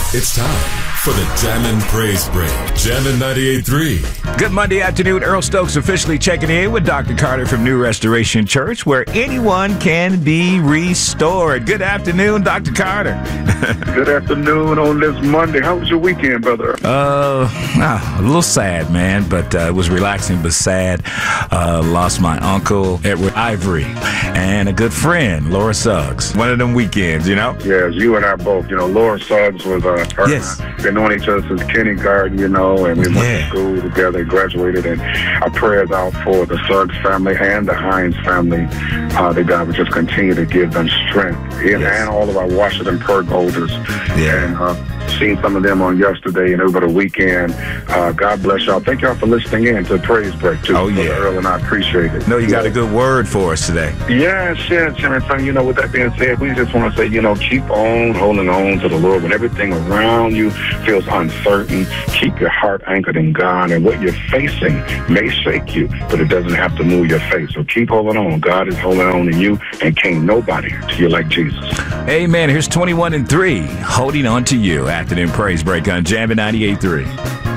It's time for the Jammin' Praise Break. Jammin' 98.3. Good Monday afternoon. Earl Stokes officially checking in with Dr. Carter from New Restoration Church, where anyone can be restored. Good afternoon, Dr. Carter. Good afternoon on this Monday. How was your weekend, brother? A little sad, man, but it was relaxing but sad. Lost my uncle, Edward Ivory, and a good friend, Laura Suggs. One of them weekends, you know? Yes, you and I both. Laura Suggs was her. Yes. Been knowing each other since kindergarten, and we went to school together, graduated, and our prayers out for the Suggs family and the Hines family, that God would just continue to give them strength, and all of our Washington Perk holders. Yeah. And seen some of them on yesterday and over the weekend. God bless y'all. Thank y'all for listening in to Praise Break, too. Oh, yeah. Earl, and I appreciate it. No, you got a good word for us today. Yes. And so, with that being said, we just want to say, keep on holding on to the Lord when everything around you feels uncertain. Keep your heart anchored in God, and what you're facing may shake you, but it doesn't have to move your faith. So keep holding on. God is holding on to you, and can't nobody to you like Jesus. Amen. Here's 21 and 3, holding on to you. Afternoon Praise Break on Jammin' 98.3.